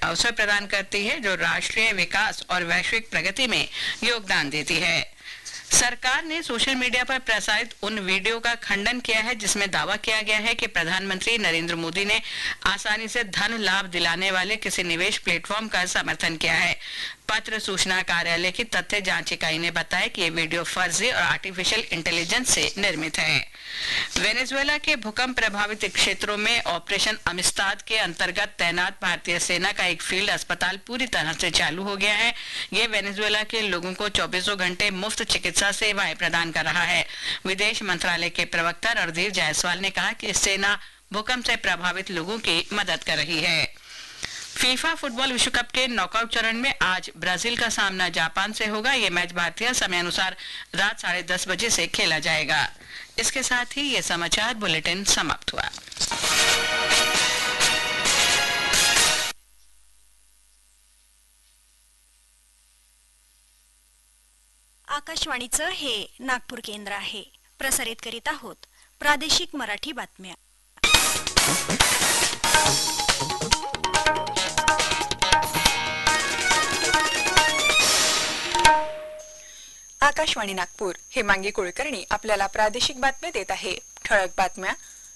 अवसर प्रदान करती है जो राष्ट्रीय विकास और वैश्विक प्रगति में योगदान देती है। सरकार ने सोशल मीडिया पर प्रसारित उन वीडियो का खंडन किया है जिसमें दावा किया गया है कि प्रधानमंत्री नरेंद्र मोदी ने आसानी से धन लाभ दिलाने वाले किसी निवेश प्लेटफॉर्म का समर्थन किया है। पत्र सूचना कार्यालय की तथ्य जांच इकाई ने बताया कि ये वीडियो फर्जी और आर्टिफिशियल इंटेलिजेंस से निर्मित है। वेनेजुएला के भूकंप प्रभावित क्षेत्रों में ऑपरेशन अमिस्ताद के अंतर्गत तैनात भारतीय सेना का एक फील्ड अस्पताल पूरी तरह से चालू हो गया है। ये वेनेजुएला के लोगों को 24 घंटे मुफ्त चिकित्सा सेवाएं प्रदान कर रहा है। विदेश मंत्रालय के प्रवक्ता रणधीर जायसवाल ने कहा कि सेना भूकंप से प्रभावित लोगों की मदद कर रही है। फीफा फुटबॉल विश्व कप के नॉकआउट चरण में आज ब्राजील का सामना जापान से होगा। ये मैच भारतीय समय अनुसार रात 10:30 बजे से खेला जाएगा। इसके साथ ही ये समाचार बुलेटिन समाप्त हुआ। आकाशवाणीचं हे नागपूर केंद्र आहे। प्रसारित करीत आहोत प्रादेशिक मराठी बातम्या। आकाशवाणी नागपूर हेमांगी कुलकर्णी आपल्याला प्रादेशिक बातम्या देत आहे। ठळक बातम्या।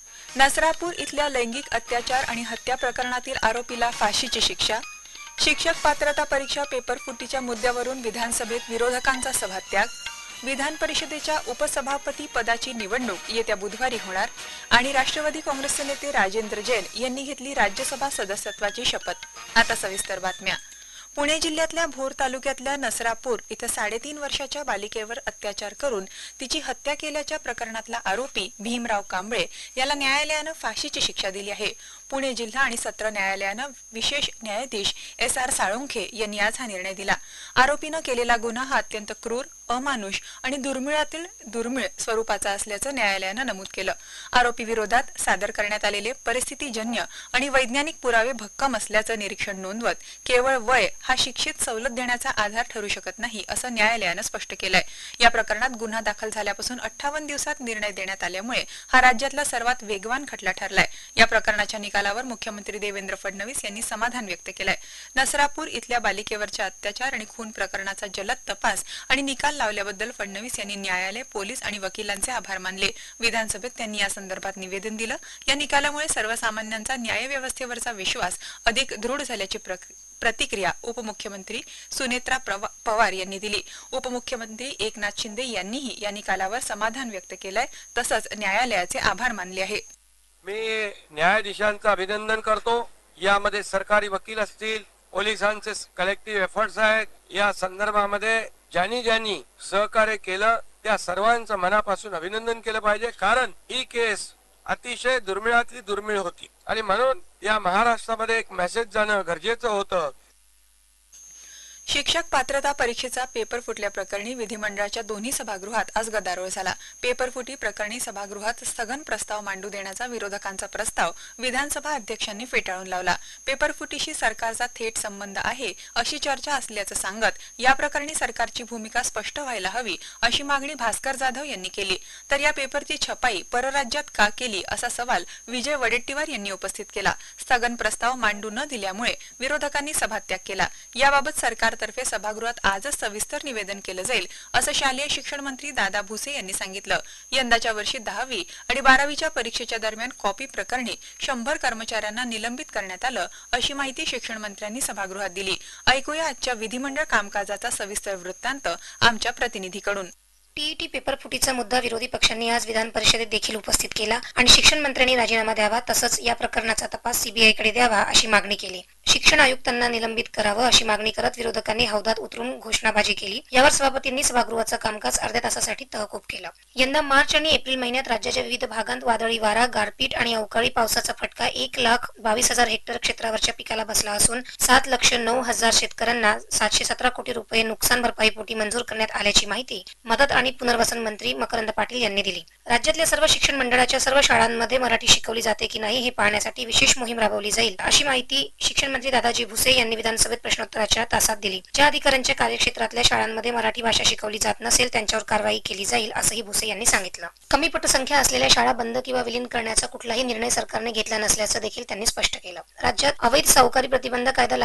नसरापूर इथल्या लैंगिक अत्याचार आणि हत्या प्रकरणातील आरोपीला फाशीची शिक्षा। शिक्षक पात्रता परीक्षा पेपर फुटीच्या मुद्द्यावरून विधानसभेत विरोधकांचा सभात्याग। विधान परिषदेच्या उपसभापती पदाची निवडणूक येत्या बुधवारी होणार आणि राष्ट्रवादी काँग्रेसचे नेते राजेंद्र जैन यांनी घेतली राज्यसभा सदस्यत्वाची शपथ। आता सविस्तर बातम्या। पुणे जिल्ह्यातल्या भोर तालुक्यातल्या नसरापूर इथं 3.5 वर्षाच्या बालिकेवर अत्याचार करून तिची हत्या केल्याच्या प्रकरणातला आरोपी भीमराव कांबळे याला न्यायालयानं फाशीची शिक्षा दिली आहे। पुणे जिल्हा आणि सत्र न्यायालयानं विशेष न्यायाधीश SR साळुंखे यांनी आज हा निर्णय दिला। आरोपीनं केलेला गुन्हा हा अत्यंत क्रूर, अमानुष आणि दुर्मिळातील दुर्मिळ स्वरूपाचा असल्याचं न्यायालयानं नमूद केलं। आरोपी विरोधात सादर करण्यात आलेले परिस्थितीजन्य आणि वैज्ञानिक पुरावे भक्कम असल्याचं निरीक्षण नोंदवत केवळ वय हा शिक्षेत सवलत देण्याचा आधार ठरू शकत नाही असं न्यायालयानं स्पष्ट केलंय। या प्रकरणात गुन्हा दाखल झाल्यापासून 58 दिवसात निर्णय देण्यात आल्यामुळे हा राज्यातला सर्वात वेगवान खटला ठरलाय। या प्रकरणाच्या निकालावर मुख्यमंत्री देवेंद्र फडणवीस यांनी समाधान व्यक्त केलंय। नसरापूर इथल्या बालिकेवरच्या अत्याचार आणि खून प्रकरणाचा जलद तपास आणि निकाल लावल्याबद्दल फडणवीस यांनी न्यायालय, पोलीस आणि वकिलांचे आभार मानले। विधानसभेत त्यांनी या संदर्भात निवेदन दिलं। या निकालामुळे सर्वसामान्यांचा न्यायव्यवस्थेवरचा विश्वास अधिक दृढ झाल्याची प्रतिक्रिया उपमुख्यमंत्री सुनेत्रा पवार यांनी दिली। उपमुख्यमंत्री एकनाथ शिंदे यांनीही या निकालावर समाधान व्यक्त केलंय तसंच न्यायालयाचे आभार मानले आहे। मी न्यायाधीशांचं अभिनंदन करतो। यामध्ये सरकारी वकील असतील, पोलिसांचे कलेक्टिव्ह एफर्ट्स आहेत। या संदर्भामध्ये ज्यांनी सहकार्य केलं त्या सर्वांचं मनापासून अभिनंदन केलं पाहिजे, कारण ही केस अतिशय दुर्मिळातली दुर्मिळ होती आणि म्हणून या महाराष्ट्रामध्ये एक मेसेज जाणं गरजेचं होतं। शिक्षक पात्रता परीक्षेचा पेपर फुटल्या प्रकरणी विधिमंडळाच्या दोन्ही सभागृहात आज गदारोळ झाला। पेपर फुटी प्रकरणी सभागृहात स्थगन प्रस्ताव मांडू देण्याचा विरोधकांचा प्रस्ताव विधानसभा अध्यक्षांनी फेटाळून लावला। पेपर फुटीशी सरकारचा थेट संबंध आहे अशी चर्चा असल्याचं सांगत या प्रकरणी सरकारची भूमिका स्पष्ट व्हायला हवी अशी मागणी भास्कर जाधव यांनी केली। तर या पेपरची छपाई परराज्यात का केली असा सवाल विजय वडेट्टीवार यांनी उपस्थित केला। स्थगन प्रस्ताव मांडू न दिल्यामुळे विरोधकांनी सभात्याग केला। याबाबत सरकार तर्फे सभागृहात आजच सविस्तर निवेदन केलं जाईल असं शालेय शिक्षण मंत्री दादा भुसे यांनी सांगितलं। यंदाच्या वर्षी 10वी आणि 12वीच्या परीक्षेच्या दरम्यान कॉपी प्रकरणी 100 कर्मचाऱ्यांना निलंबित करण्यात आलं अशी माहिती शिक्षण मंत्र्यांनी सभागृहात दिली। ऐकूया आजच्या विधिमंडळ कामकाजाचा सविस्तर वृत्तांत आमच्या प्रतिनिधीकडून। टीईटी पेपर फुटीचा मुद्दा विरोधी पक्षांनी आज विधान परिषदेत देखील उपस्थित केला आणि शिक्षण मंत्र्यांनी राजीनामा द्यावा तसंच या प्रकरणाचा तपास सीबीआयकडे द्यावा अशी मागणी केली। शिक्षण आयुक्तांना निलंबित करावं अशी मागणी करत विरोधकांनी हौदात उतरून घोषणाबाजी केली। यावर सभापतींनी सभागृहाचं कामकाज अर्ध्या तासासाठी तहकूब केलं। यंदा मार्च आणि एप्रिल महिन्यात राज्याच्या विविध भागांत वादळी वारा, गारपीट आणि अवकाळी पावसाचा फटका 1,22,000 हेक्टर क्षेत्रावरच्या पिकाला बसला असून 7,09,000 शेतकऱ्यांना 717 कोटी रुपये नुकसान भरपाईपोटी मंजूर करण्यात आल्याची माहिती मदत आणि पुनर्वसन मंत्री मकरंद पाटील यांनी दिली। राज्यातल्या सर्व शिक्षण मंडळाच्या सर्व शाळांमध्ये मराठी शिकवली जाते की नाही हे पाहण्यासाठी विशेष मोहीम राबवली जाईल अशी माहिती शिक्षण मंत्री दादाजी भुसे यांनी विधानसभेत प्रश्नोत्तराच्या तासात दिली। ज्या अधिकाऱ्यांच्या कार्यक्षेत्रातल्या शाळांमध्ये मराठी भाषा शिकवली जात नसेल त्यांच्यावर कारवाई केली जाईल असंही भुसे यांनी सांगितलं। कमी पटसंख्या असलेल्या शाळा बंद किंवा विलीन करण्याचा कुठलाही निर्णय सरकारने घेतला नसल्याचं देखील त्यांनी स्पष्ट केलं। राज्यात अवैध सावकारी प्रतिबंध कायदा